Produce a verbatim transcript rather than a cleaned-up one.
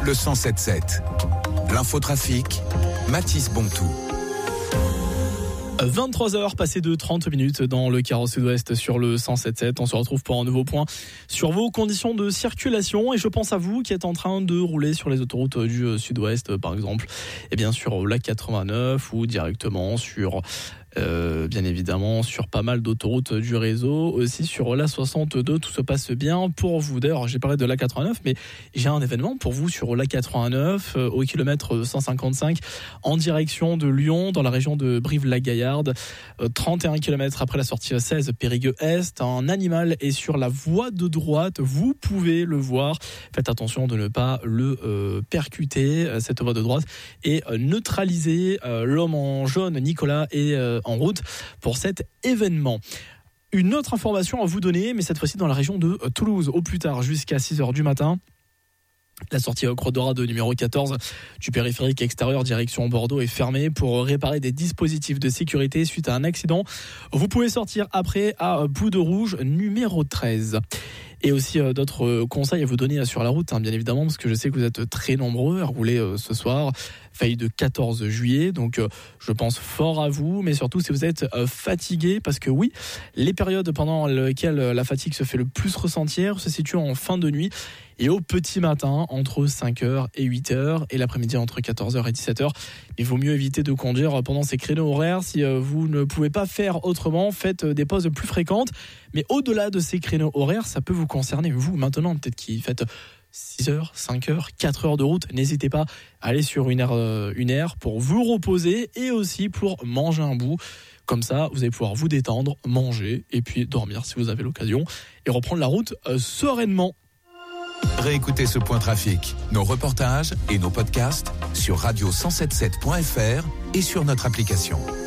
le cent sept sept. L'infotrafic, Mathis Bontou. vingt-trois heures passées de trente minutes dans le quart sud-ouest sur le cent sept sept. On se retrouve pour un nouveau point sur vos conditions de circulation. Et je pense à vous qui êtes en train de rouler sur les autoroutes du sud-ouest, par exemple, et bien sur l'A quatre-vingt-neuf ou directement sur... Euh, bien évidemment sur pas mal d'autoroutes du réseau, aussi sur l'A soixante-deux, tout se passe bien pour vous. D'ailleurs, j'ai parlé de l'A quatre-vingt-neuf, mais j'ai un événement pour vous sur l'A quatre-vingt-neuf euh, au kilomètre cent cinquante-cinq en direction de Lyon, dans la région de Brive-la-Gaillarde, euh, trente et un kilomètres après la sortie seize Périgueux-Est. Un animal est sur la voie de droite, vous pouvez le voir, faites attention de ne pas le euh, percuter, euh, cette voie de droite, et euh, neutraliser euh, l'homme en jaune, Nicolas, et euh, en route pour cet événement. Une autre information à vous donner, mais cette fois-ci dans la région de Toulouse, au plus tard jusqu'à six heures du matin. La sortie Croix Dorade numéro quatorze du périphérique extérieur direction Bordeaux est fermée pour réparer des dispositifs de sécurité suite à un accident. Vous pouvez sortir après à Bout de Rouge numéro treize. Et aussi euh, d'autres conseils à vous donner sur la route, hein, bien évidemment, parce que je sais que vous êtes très nombreux à rouler euh, ce soir, veille de quatorze juillet, donc euh, je pense fort à vous, mais surtout si vous êtes euh, fatigué, parce que oui, les périodes pendant lesquelles la fatigue se fait le plus ressentir se situent en fin de nuit et au petit matin entre cinq heures et huit heures, et l'après-midi entre quatorze heures et dix-sept heures. Il vaut mieux éviter de conduire pendant ces créneaux horaires. Si euh, vous ne pouvez pas faire autrement, faites des pauses plus fréquentes, mais au-delà de ces créneaux horaires, ça peut vous concerner, vous maintenant, peut-être qui faites six heures, cinq heures, quatre heures de route, n'hésitez pas à aller sur une aire, euh, une aire pour vous reposer et aussi pour manger un bout. Comme ça, vous allez pouvoir vous détendre, manger et puis dormir si vous avez l'occasion et reprendre la route euh, sereinement. Réécoutez ce point trafic, nos reportages et nos podcasts sur radio cent soixante-dix-sept point f r et sur notre application.